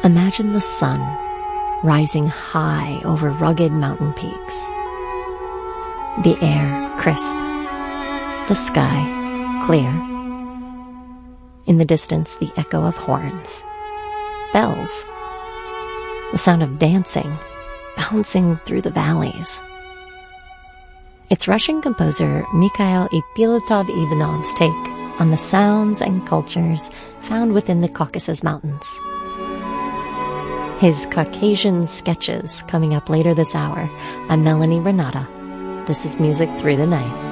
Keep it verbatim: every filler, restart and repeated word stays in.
Imagine the sun rising high over rugged mountain peaks. The air crisp, the sky clear. In the distance, the echo of horns, bells, the sound of dancing bouncing through the valleys. It's Russian composer Mikhail Ippolitov-Ivanov's take on the sounds and cultures found within the Caucasus Mountains. His Caucasian Sketches coming up later this hour. I'm Melanie Renata. This is Music Through the Night.